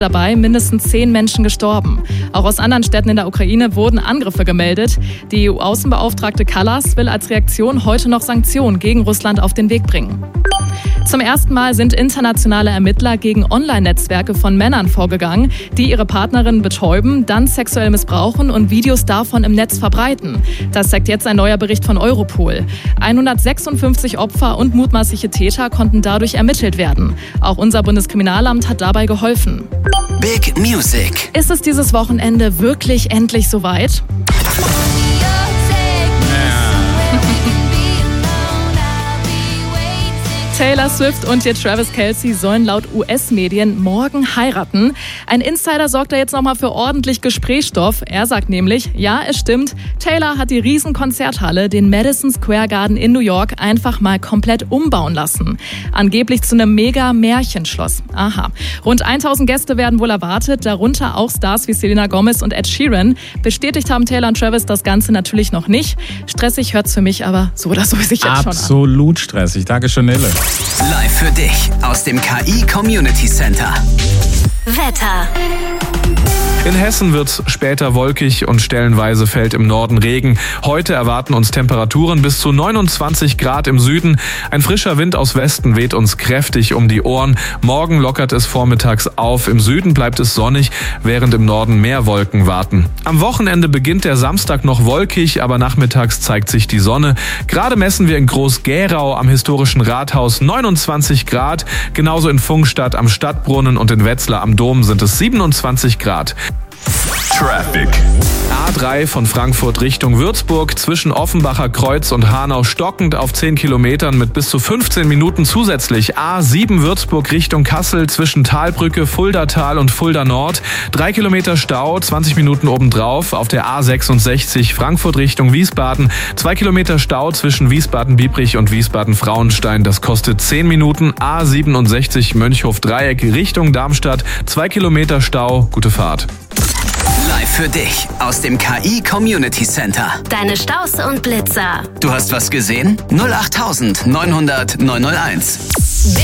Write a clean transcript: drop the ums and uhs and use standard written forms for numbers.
Dabei mindestens 10 Menschen gestorben. Auch aus anderen Städten in der Ukraine wurden Angriffe gemeldet. Die EU-Außenbeauftragte Kallas will als Reaktion heute noch Sanktionen gegen Russland auf den Weg bringen. Zum ersten Mal sind internationale Ermittler gegen Online-Netzwerke von Männern vorgegangen, die ihre Partnerinnen betäuben, dann sexuell missbrauchen und Videos davon im Netz verbreiten. Das zeigt jetzt ein neuer Bericht von Europol. 156 Opfer und mutmaßliche Täter konnten dadurch ermittelt werden. Auch unser Bundeskriminalamt hat dabei geholfen. Big Music. Ist es dieses Wochenende wirklich endlich soweit? Taylor Swift und ihr Travis Kelce sollen laut US-Medien morgen heiraten. Ein Insider sorgt da jetzt nochmal für ordentlich Gesprächsstoff. Er sagt nämlich, ja, es stimmt, Taylor hat die Riesenkonzerthalle, den Madison Square Garden in New York, einfach mal komplett umbauen lassen. Angeblich zu einem Mega-Märchenschloss. Aha. Rund 1000 Gäste werden wohl erwartet, darunter auch Stars wie Selena Gomez und Ed Sheeran. Bestätigt haben Taylor und Travis das Ganze natürlich noch nicht. Stressig hört's für mich aber so oder so sich jetzt schon an. Absolut stressig. Dankeschön, Nele. Live für dich aus dem KI Community Center. Wetter. In Hessen wird später wolkig und stellenweise fällt im Norden Regen. Heute erwarten uns Temperaturen bis zu 29 Grad im Süden. Ein frischer Wind aus Westen weht uns kräftig um die Ohren. Morgen lockert es vormittags auf. Im Süden bleibt es sonnig, während im Norden mehr Wolken warten. Am Wochenende beginnt der Samstag noch wolkig, aber nachmittags zeigt sich die Sonne. Gerade messen wir in Groß-Gerau am historischen Rathaus 29 Grad. Genauso in Pfungstadt am Stadtbrunnen und in Wetzlar am Dom sind es 27 Grad. Traffic. A3 von Frankfurt Richtung Würzburg zwischen Offenbacher Kreuz und Hanau stockend auf 10 Kilometern mit bis zu 15 Minuten zusätzlich. A7 Würzburg Richtung Kassel zwischen Talbrücke, Fuldatal und Fulda Nord. 3 Kilometer Stau, 20 Minuten obendrauf. Auf der A66 Frankfurt Richtung Wiesbaden. 2 Kilometer Stau zwischen Wiesbaden-Biebrich und Wiesbaden-Frauenstein. Das kostet 10 Minuten. A67 Mönchhof-Dreieck Richtung Darmstadt. 2 Kilometer Stau. Gute Fahrt. Live für dich aus dem KI Community Center. Deine Staus und Blitzer. Du hast was gesehen? 08900 901.